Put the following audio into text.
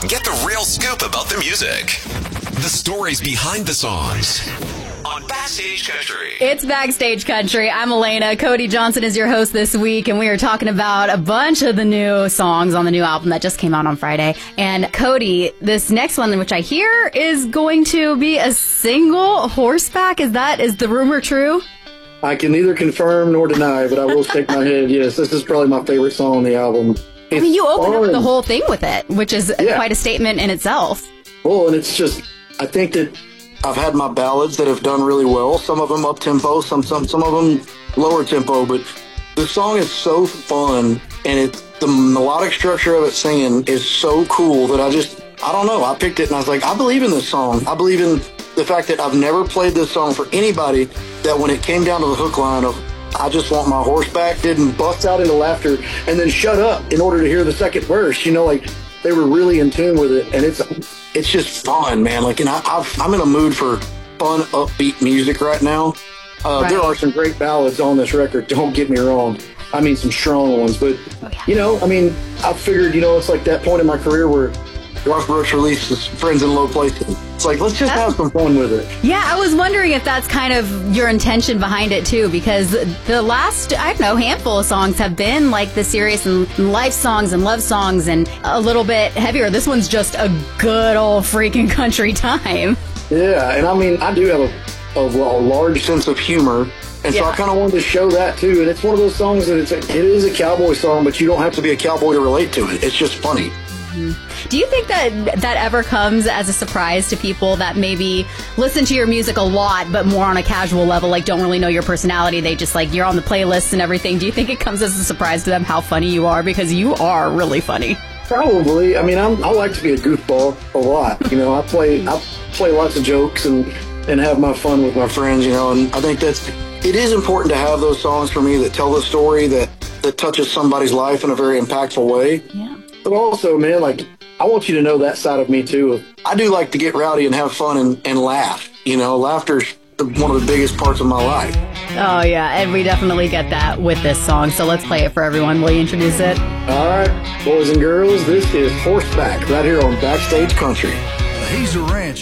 Get the real scoop about the music. The stories behind the songs. On Backstage Country. It's Backstage Country. I'm Elena. Cody Johnson is your host this week, and we are talking about a bunch of the new songs on the new album that just came out on Friday. And Cody, this next one, which I hear is going to be a single, Horseback. Is the rumor true? I can neither confirm nor deny, but I will shake my head. Yes, this is probably my favorite song on the album. I mean, you opened up the whole thing with it, which is quite a statement in itself. Well, and it's just, I think that I've had my ballads that have done really well. Some of them up-tempo, some of them lower-tempo, but the song is so fun, and the melodic structure of it singing is so cool that I don't know, I picked it and I was like, I believe in this song. I believe in the fact that I've never played this song for anybody that when it came down to the hook line of I just want my horseback, didn't bust out into laughter and then shut up in order to hear the second verse. You know, like they were really in tune with it, and it's just fun, man. Like, and I'm in a mood for fun, upbeat music right now. There are some great ballads on this record. Don't get me wrong. I mean, some strong ones, but you know, I mean, I figured, you know, it's like that point in my career where Garth Brooks released his Friends in Low Places. It's like, let's just have some fun with it. Yeah, I was wondering if that's kind of your intention behind it, too, because the last, handful of songs have been like the serious and life songs and love songs and a little bit heavier. This one's just a good old freaking country time. Yeah, and I mean, I do have a large sense of humor. And so I kind of wanted to show that, too. And it's one of those songs that it is a cowboy song, but you don't have to be a cowboy to relate to it. It's just funny. Do you think that ever comes as a surprise to people that maybe listen to your music a lot, but more on a casual level, like don't really know your personality? They just like, you're on the playlists and everything. Do you think it comes as a surprise to them how funny you are? Because you are really funny. Probably. I mean, I like to be a goofball a lot. You know, I play lots of jokes and have my fun with my friends, you know, and I think it is important to have those songs for me that tell the story that touches somebody's life in a very impactful way. Yeah. But also, man, like, I want you to know that side of me, too. I do like to get rowdy and have fun and laugh. You know, laughter's one of the biggest parts of my life. Oh, yeah, and we definitely get that with this song. So let's play it for everyone. Will you introduce it? All right, boys and girls, this is Horseback right here on Backstage Country. He's a ranch.